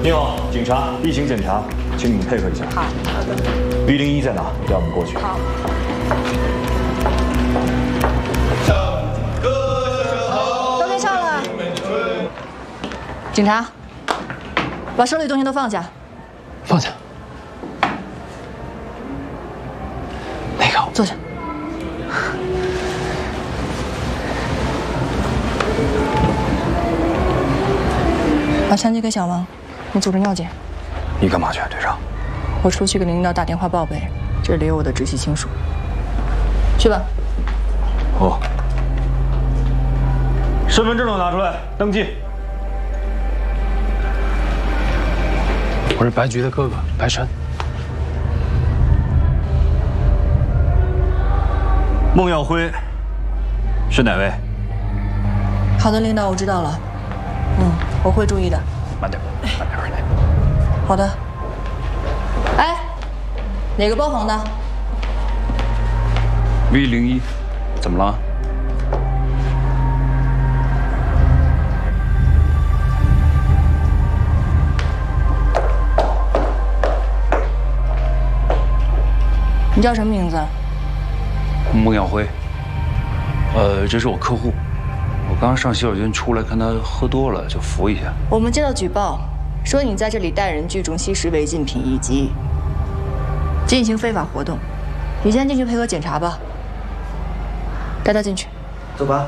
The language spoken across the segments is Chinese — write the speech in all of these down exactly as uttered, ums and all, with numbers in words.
你好，警察，例行检查，请你们配合一下。 好，好的。 一零一在哪？带我们过去。 好。都别上了。警察，把手里东西都放下。 放下。那个， 坐下。 把枪寄给小王，你组织尿检。 你干嘛去啊，队长？ 我出去给领导打电话报备，这里有我的直系亲属。去吧。 哦。身份证都拿出来，登记。 我是白菊的哥哥，白晨。 孟耀辉是哪位？ 好的，领导，我知道了。嗯。 我会注意的。 慢点，慢点来。 好的。哎，哪个包房的 ？V 零一，怎么了？ 你叫什么名字？ 孟耀辉。呃，这是我客户。 我刚上洗手间出来，看他喝多了，就扶一下。 我们接到举报，说你在这里带人聚众吸食违禁品以及进行非法活动。你先进去配合检查吧。带他进去。 走吧。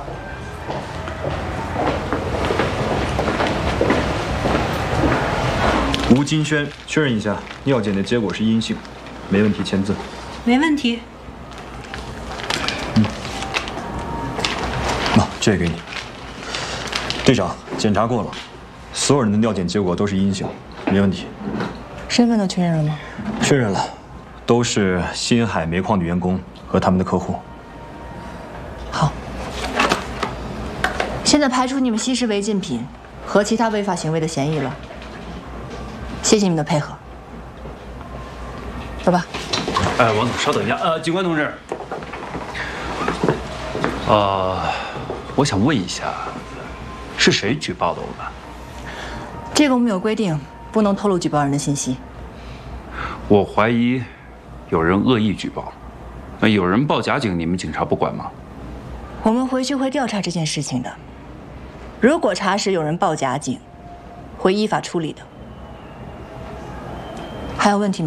吴金轩，确认一下，尿检的结果是阴性，没问题，签字。 没问题。 嗯。那这个给你。 队长，检查过了，所有人的尿检结果都是阴性，没问题。 身份都确认了吗？ 确认了，都是新海煤矿的员工和他们的客户。 好，现在排除你们吸食违禁品和其他违法行为的嫌疑了。谢谢你们的配合，走吧。 哎，王总，稍等一下。呃，警官同志，呃，我想问一下。 是谁举报的我们？ 这个我们有规定，不能透露举报人的信息。 我怀疑有人恶意举报，那有人报假警，你们警察不管吗？ 我们回去会调查这件事情的。如果查实有人报假警，会依法处理的。还有问题吗？